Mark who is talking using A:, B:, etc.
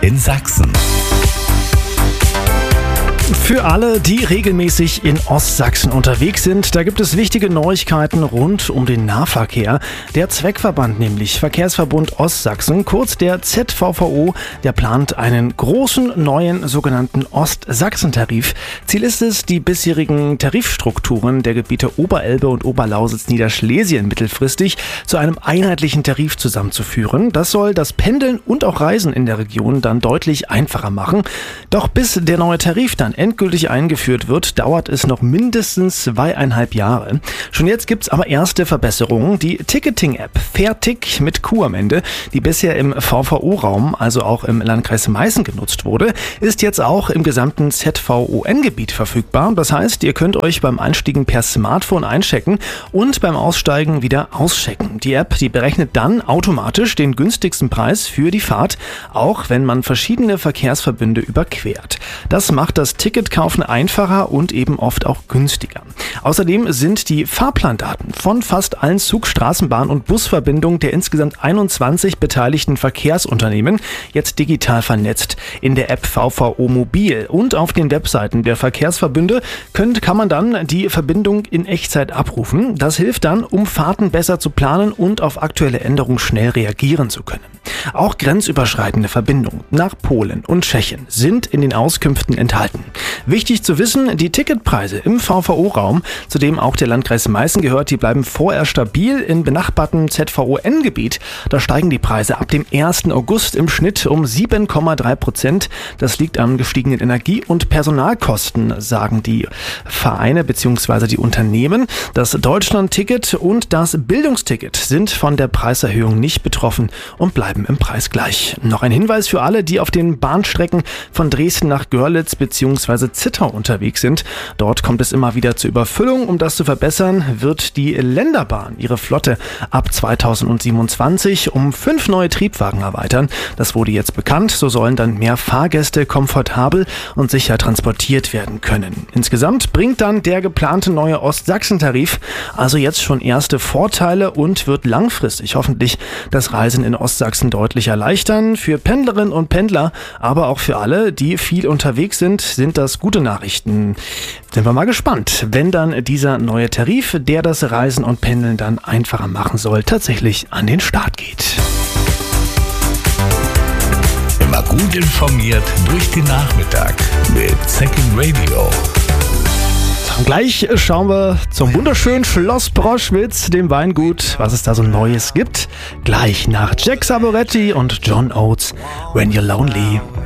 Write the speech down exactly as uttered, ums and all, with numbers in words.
A: in Sachsen.
B: Für alle, die regelmäßig in Ostsachsen unterwegs sind, da gibt es wichtige Neuigkeiten rund um den Nahverkehr. Der Zweckverband, nämlich Verkehrsverbund Ostsachsen, kurz der Z V V O, der plant einen großen neuen sogenannten Ostsachsen-Tarif. Ziel ist es, die bisherigen Tarifstrukturen der Gebiete Oberelbe und Oberlausitz-Niederschlesien mittelfristig zu einem einheitlichen Tarif zusammenzuführen. Das soll das Pendeln und auch Reisen in der Region dann deutlich einfacher machen. Doch bis der neue Tarif dann endgültig eingeführt wird, dauert es noch mindestens zweieinhalb Jahre. Schon jetzt gibt's aber erste Verbesserungen. Die Ticketing-App Fairtick mit Q am Ende, die bisher im V V O-Raum, also auch im Landkreis Meißen genutzt wurde, ist jetzt auch im gesamten Z V O N-Gebiet verfügbar. Das heißt, ihr könnt euch beim Einstiegen per Smartphone einchecken und beim Aussteigen wieder auschecken. Die App, die berechnet dann automatisch den günstigsten Preis für die Fahrt, auch wenn man verschiedene Verkehrsverbünde überquert. Das macht das Ticketkaufen einfacher und eben oft auch günstiger. Außerdem sind die Fahrplandaten von fast allen Zug-, Straßenbahn- und Busverbindungen der insgesamt einundzwanzig beteiligten Verkehrsunternehmen jetzt digital vernetzt. In der App V V O Mobil und auf den Webseiten der Verkehrsverbünde könnt, kann man dann die Verbindung in Echtzeit abrufen. Das hilft dann, um Fahrten besser zu planen und auf aktuelle Änderungen schnell reagieren zu können. Auch grenzüberschreitende Verbindungen nach Polen und Tschechien sind in den Auskünften enthalten. Wichtig zu wissen, die Ticketpreise im V V O-Raum, zu dem auch der Landkreis Meißen gehört, die bleiben vorerst stabil. Im benachbarten Z V O N-Gebiet, da steigen die Preise ab dem ersten August im Schnitt um sieben Komma drei Prozent. Das liegt an gestiegenen Energie- und Personalkosten, sagen die Vereine bzw. die Unternehmen. Das Deutschland-Ticket und das Bildungsticket sind von der Preiserhöhung nicht betroffen und bleiben im Preis gleich. Noch ein Hinweis für alle, die auf den Bahnstrecken von Dresden nach Görlitz bzw. Zittau unterwegs sind. Dort kommt es immer wieder zur Überfüllung. Um das zu verbessern, wird die Länderbahn ihre Flotte ab zweitausendsiebenundzwanzig um fünf neue Triebwagen erweitern. Das wurde jetzt bekannt. So sollen dann mehr Fahrgäste komfortabel und sicher transportiert werden können. Insgesamt bringt dann der geplante neue Ostsachsen-Tarif also jetzt schon erste Vorteile und wird langfristig hoffentlich das Reisen in Ostsachsen deutlich erleichtern. Für Pendlerinnen und Pendler, aber auch für alle, die viel unterwegs sind, sind das gute Nachrichten. Sind wir mal gespannt, wenn dann dieser neue Tarif, der das Reisen und Pendeln dann einfacher machen soll, tatsächlich an den Start geht.
A: Immer gut informiert durch den Nachmittag mit Second Radio.
B: Und gleich schauen wir zum wunderschönen Schloss Broschwitz, dem Weingut, was es da so Neues gibt. Gleich nach Jack Saboretti und John Oates, When You're Lonely.